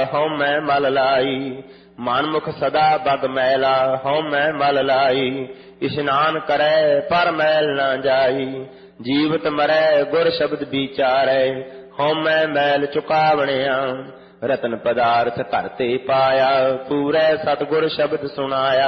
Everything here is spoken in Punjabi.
ਹਉਮੈ ਮਲ ਲਾਈ। ਮਨ ਮੁਖ ਸਦਾ ਬਗ ਮੈਲਾ ਹਉਮੈ ਮਲ ਲਾਈ। ਇਸ਼ਨਾਨ ਕਰੈ ਪਰ ਮੈਲ ਨਾ ਜਾਈ। ਜੀਵਤ ਮਰੈ ਗੁਰ ਸ਼ਬਦ ਵਿਚਾਰੈ ਹਉਮੈ ਮੈਲ ਚੁਕਾਵਣਿਆ। ਰਤਨ ਪਦਾਰਥ ਘਰ ਤੇ ਪਾਇਆ ਪੂਰੈ ਸਤਿਗੁਰ ਸ਼ਬਦ ਸੁਣਾਇਆ।